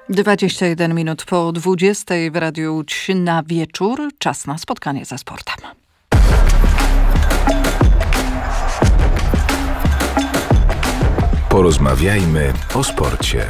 21 minut po 20 w Radiu 3 na wieczór. Czas na spotkanie ze sportem. Porozmawiajmy o sporcie.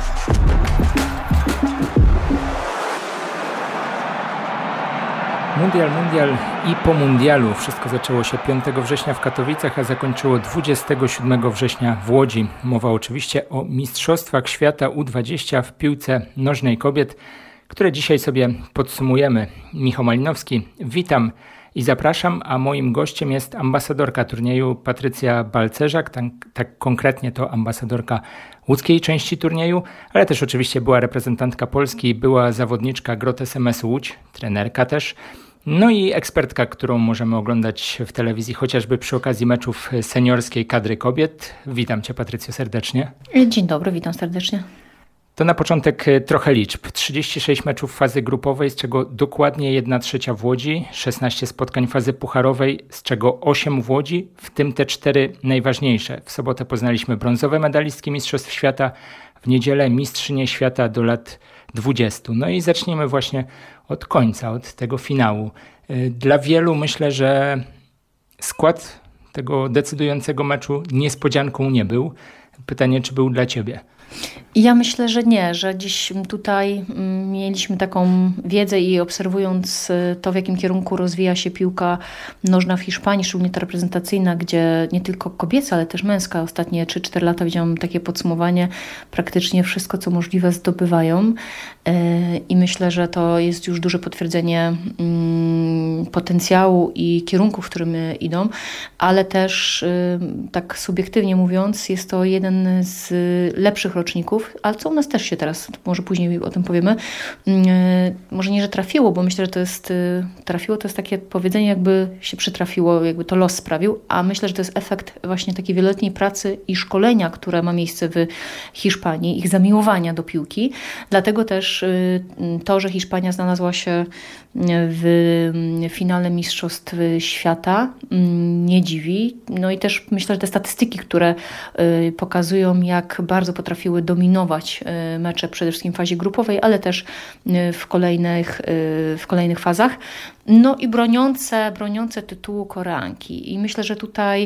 Mundial i po mundialu. Wszystko zaczęło się 5 września w Katowicach, a zakończyło 27 września w Łodzi. Mowa oczywiście o Mistrzostwach Świata U20 w piłce nożnej kobiet, które dzisiaj sobie podsumujemy. Michał Malinowski, witam i zapraszam, a moim gościem jest ambasadorka turnieju Patrycja Balcerzak, tak konkretnie to ambasadorka łódzkiej części turnieju, ale też oczywiście była reprezentantka Polski, była zawodniczka GROT SMS Łódź, trenerka też, no i ekspertka, którą możemy oglądać w telewizji chociażby przy okazji meczów seniorskiej kadry kobiet. Witam Cię, Patrycjo, serdecznie. Dzień dobry, witam serdecznie. To na początek trochę liczb. 36 meczów fazy grupowej, z czego dokładnie 1/3 w Łodzi, 16 spotkań fazy pucharowej, z czego 8 w Łodzi, w tym te 4 najważniejsze. W sobotę poznaliśmy brązowe medalistki Mistrzostw Świata, w niedzielę mistrzynię świata do lat 20. No i zaczniemy właśnie od końca, od tego finału. Dla wielu myślę, że skład tego decydującego meczu niespodzianką nie był. Pytanie, czy był dla Ciebie? Ja myślę, że nie, że dziś tutaj mieliśmy taką wiedzę i obserwując to, w jakim kierunku rozwija się piłka nożna w Hiszpanii, szczególnie ta reprezentacyjna, gdzie nie tylko kobieca, ale też męska, ostatnie 3-4 lata widziałam takie podsumowanie, praktycznie wszystko, co możliwe zdobywają i myślę, że to jest już duże potwierdzenie potencjału i kierunku, w którym idą, ale też tak subiektywnie mówiąc, jest to jeden z lepszych roczników, ale co u nas też się teraz, może później o tym powiemy, może nie, że trafiło, bo myślę, że to jest trafiło, to jest takie powiedzenie, jakby się przytrafiło, jakby to los sprawił, a myślę, że to jest efekt właśnie takiej wieloletniej pracy i szkolenia, które ma miejsce w Hiszpanii, ich zamiłowania do piłki. Dlatego też to, że Hiszpania znalazła się w finale Mistrzostw Świata nie dziwi. No i też myślę, że te statystyki, które pokazują, jak bardzo potrafiły dominować mecze przede wszystkim w fazie grupowej, ale też w kolejnych fazach. No i broniące tytułu Koreanki. I myślę, że tutaj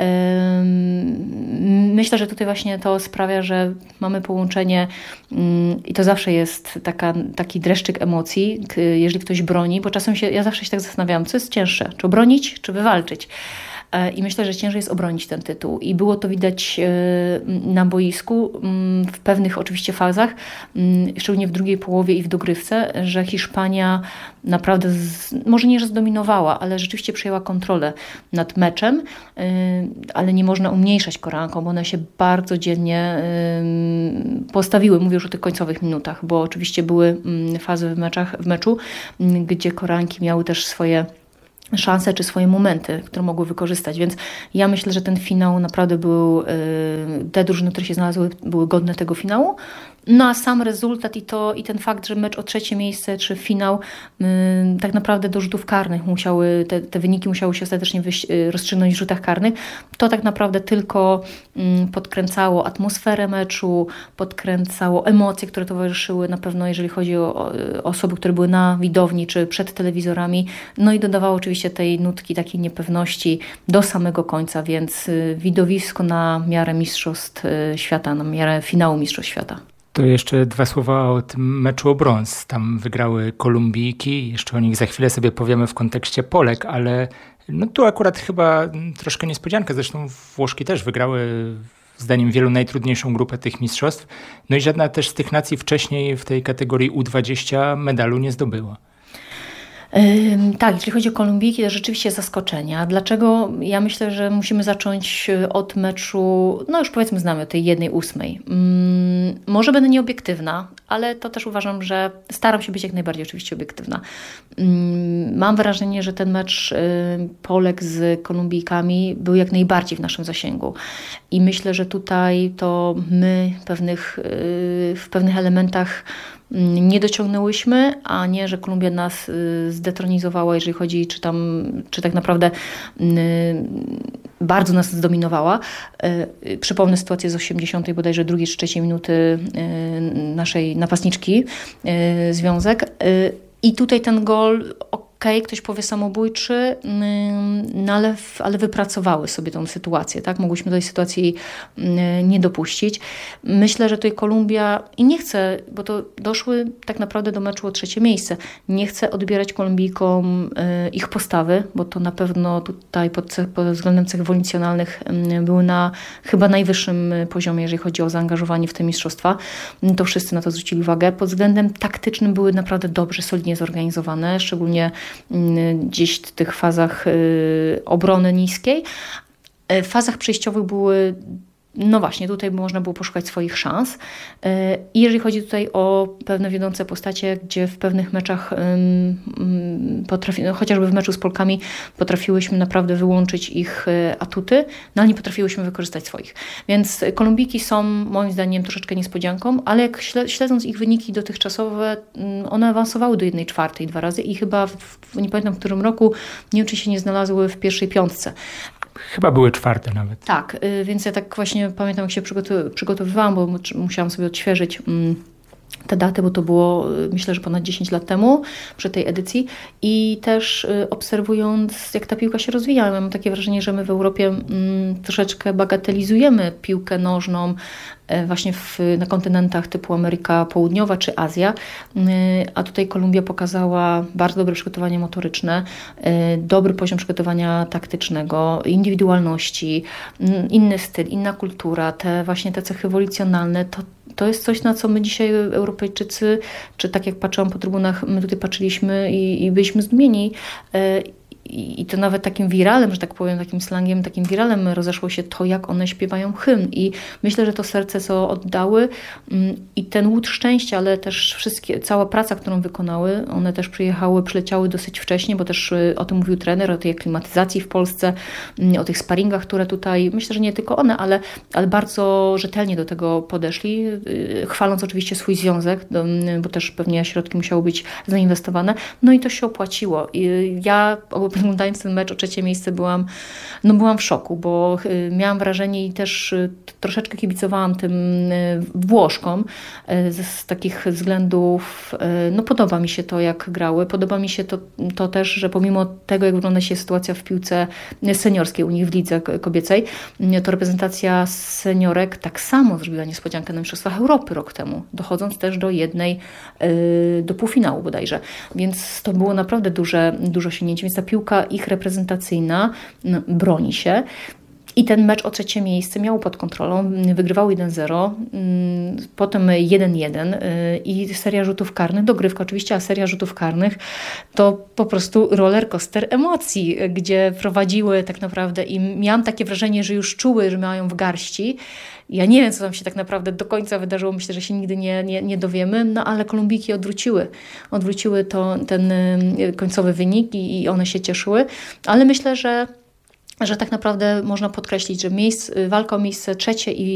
właśnie to sprawia, że mamy połączenie i to zawsze jest taki dreszczyk emocji, jeżeli ktoś broni, bo czasem ja zawsze się tak zastanawiałam, co jest cięższe, czy obronić, czy wywalczyć. I myślę, że ciężej jest obronić ten tytuł. I było to widać na boisku w pewnych oczywiście fazach, szczególnie w drugiej połowie i w dogrywce, że Hiszpania naprawdę, może nie, że zdominowała, ale rzeczywiście przejęła kontrolę nad meczem, ale nie można umniejszać Koreankom, bo one się bardzo dzielnie postawiły, mówię już o tych końcowych minutach, bo oczywiście były fazy w meczu, gdzie Koreanki miały też swoje szanse czy swoje momenty, które mogły wykorzystać. Więc ja myślę, że ten finał naprawdę był, te drużyny, które się znalazły, były godne tego finału. No a sam rezultat i ten fakt, że mecz o 3. miejsce czy finał tak naprawdę do rzutów karnych te wyniki musiały się ostatecznie rozstrzygnąć w rzutach karnych, to tak naprawdę tylko podkręcało atmosferę meczu, podkręcało emocje, które towarzyszyły na pewno, jeżeli chodzi o osoby, które były na widowni czy przed telewizorami, no i dodawało oczywiście tej nutki takiej niepewności do samego końca, więc widowisko na miarę Mistrzostw Świata, na miarę finału Mistrzostw Świata. To jeszcze 2 słowa o tym meczu o brąz. Tam wygrały Kolumbijki, jeszcze o nich za chwilę sobie powiemy w kontekście Polek, ale no tu akurat chyba troszkę niespodzianka. Zresztą Włoszki też wygrały, zdaniem wielu, najtrudniejszą grupę tych mistrzostw. No i żadna też z tych nacji wcześniej w tej kategorii U20 medalu nie zdobyła. Tak, jeśli chodzi o Kolumbijki, to rzeczywiście zaskoczenia. Dlaczego? Ja myślę, że musimy zacząć od meczu, no już powiedzmy znamy, tej 1/8. Może będę nieobiektywna, ale to też uważam, że staram się być jak najbardziej oczywiście obiektywna. Mam wrażenie, że ten mecz Polek z Kolumbijkami był jak najbardziej w naszym zasięgu. I myślę, że tutaj to my w pewnych elementach nie dociągnęłyśmy, a nie, że Kolumbia nas zdetronizowała, jeżeli chodzi, czy tak naprawdę bardzo nas zdominowała. Przypomnę sytuację z 80. bodajże 2. czy 3. minuty naszej napastniczki Związek. I tutaj ten gol, ktoś powie samobójczy, no ale wypracowały sobie tą sytuację, tak? Mogłyśmy tej sytuacji nie dopuścić. Myślę, że tutaj Kolumbia, i nie chcę, bo to doszły tak naprawdę do meczu o 3. miejsce, nie chcę odbierać Kolumbijkom ich postawy, bo to na pewno tutaj pod względem cech wolicjonalnych były na chyba najwyższym poziomie, jeżeli chodzi o zaangażowanie w te mistrzostwa. To wszyscy na to zwrócili uwagę. Pod względem taktycznym były naprawdę dobrze, solidnie zorganizowane, szczególnie gdzieś w tych fazach obrony niskiej. W fazach przejściowych były, no właśnie, tutaj można było poszukać swoich szans. I jeżeli chodzi tutaj o pewne wiodące postacie, gdzie w pewnych meczach, chociażby w meczu z Polkami, potrafiłyśmy naprawdę wyłączyć ich atuty, no ale nie potrafiłyśmy wykorzystać swoich. Więc Kolumbijki są moim zdaniem troszeczkę niespodzianką, ale jak śledząc ich wyniki dotychczasowe, one awansowały do 1/4 2 razy i chyba, nie pamiętam w którym roku, nie wiem czy się nie znalazły w pierwszej 5. Chyba były 4 nawet. Tak, więc ja tak właśnie pamiętam, jak się przygotowywałam, bo musiałam sobie odświeżyć te daty, bo to było, myślę, że ponad 10 lat temu przy tej edycji i też obserwując, jak ta piłka się rozwija, mam takie wrażenie, że my w Europie troszeczkę bagatelizujemy piłkę nożną właśnie na kontynentach typu Ameryka Południowa czy Azja, a tutaj Kolumbia pokazała bardzo dobre przygotowanie motoryczne, dobry poziom przygotowania taktycznego, indywidualności, inny styl, inna kultura, te cechy wolicjonalne, to jest coś, na co my dzisiaj Europejczycy, czy tak jak patrzyłam po trybunach, my tutaj patrzyliśmy i byliśmy zdumieni. I to nawet takim wiralem, że tak powiem, takim slangiem, takim wiralem rozeszło się to, jak one śpiewają hymn. I myślę, że to serce, co oddały i ten łód szczęścia, ale też cała praca, którą wykonały, one też przyleciały dosyć wcześnie, bo też o tym mówił trener, o tej aklimatyzacji w Polsce, o tych sparingach, które tutaj, myślę, że nie tylko one, ale bardzo rzetelnie do tego podeszli, chwaląc oczywiście swój związek, bo też pewnie środki musiały być zainwestowane. No i to się opłaciło. Ja oglądając ten mecz o 3. miejsce byłam w szoku, bo miałam wrażenie i też troszeczkę kibicowałam tym Włoszkom z takich względów, podoba mi się to, jak grały, podoba mi się to też, że pomimo tego, jak wygląda się sytuacja w piłce seniorskiej u nich w lidze kobiecej, to reprezentacja seniorek tak samo zrobiła niespodziankę na Mistrzostwach Europy rok temu, dochodząc też do półfinału bodajże, więc to było naprawdę duże osiągnięcie, więc ta piłka ich reprezentacyjna broni się. I ten mecz o 3. miejsce miał pod kontrolą, wygrywał 1-0, potem 1-1 i seria rzutów karnych, dogrywka oczywiście, a seria rzutów karnych to po prostu roller coaster emocji, gdzie prowadziły tak naprawdę i miałam takie wrażenie, że już czuły, że mają w garści. Ja nie wiem, co tam się tak naprawdę do końca wydarzyło, myślę, że się nigdy nie dowiemy, no ale Kolumbijki odwróciły ten końcowy wynik i one się cieszyły, ale myślę, że tak naprawdę można podkreślić, że walka o miejsce 3. i